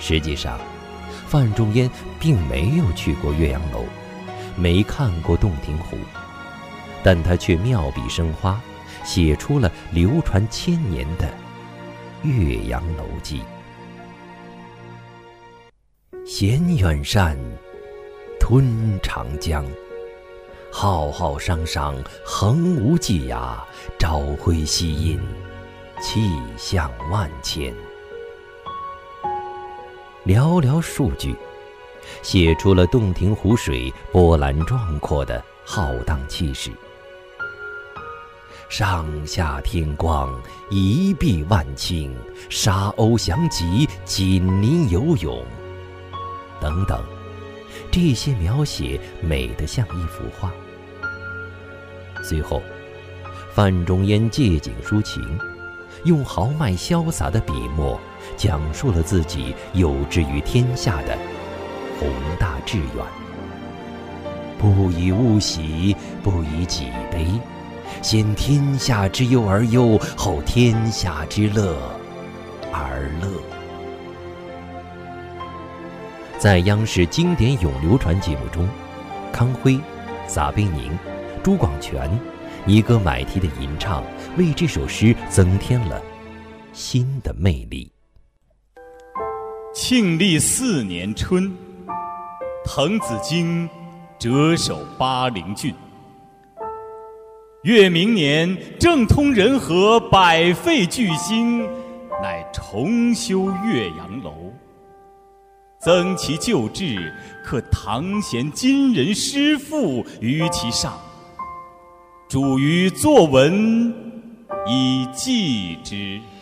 实际上，范仲淹并没有去过岳阳楼，没看过洞庭湖，但他却妙笔生花，写出了流传千年的《岳阳楼记》。衔远山，吞长江，浩浩汤汤，横无际涯，朝晖夕映，气象万千。寥寥数句，写出了洞庭湖水波澜壮阔的浩荡气势。上下天光，一碧万顷，沙鸥翔集，锦鳞游泳，等等，这些描写美得像一幅画。随后，范仲淹借景抒情，用豪迈潇洒的笔墨，讲述了自己有志于天下的宏大志愿。不以物喜，不以己悲，先天下之忧而忧，后天下之乐而乐。在央视经典咏流传节目中，康辉、撒贝宁、朱广权、尼格买提的吟唱为这首诗增添了新的魅力。 庆历4年春，滕子京谪守巴陵郡。越明年，政通人和，百废具兴，乃重修岳阳楼，增其旧制，刻唐贤今人诗赋于其上，著于作文以记之。